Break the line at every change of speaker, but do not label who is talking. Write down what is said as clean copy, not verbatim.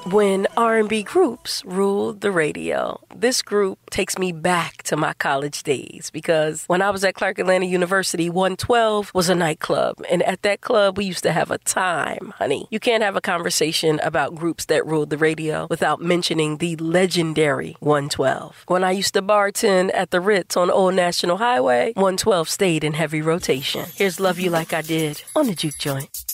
when R&B groups ruled the radio. This group takes me back to my college days because when I was at Clark Atlanta University, 112 was a nightclub. And at that club, we used to have a time, honey. You can't have a conversation about groups that ruled the radio without mentioning the legendary 112. When I used to bartend at the Ritz on Old National Highway, 112 stayed in heavy rotation. Here's Love You Like I Did on the Juke Joint.